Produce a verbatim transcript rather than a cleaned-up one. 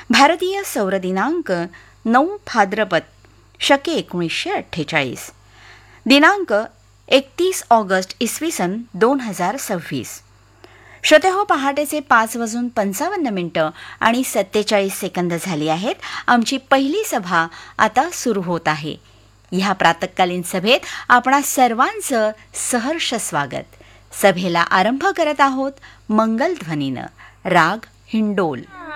भारतीय सौर दिनांक नऊ भाद्रपद शके एकोणीसशे अठ्ठेचाळीस, दिनांक एकतीस ऑगस्ट इसवी सन दोन हजार सव्वीस. श्रोतेहो, पहाटेचे पाच वाजून पंचावन्न मिनिटं आणि सत्तेचाळीस सेकंद झाली आहेत. आमची पहिली सभा आता सुरू होत आहे. ह्या प्रातःकालीन सभेत आपणा सर्वांचं सहर्ष स्वागत. सभेला आरंभ करत आहोत मंगलध्वनीनं, राग हिंडोल.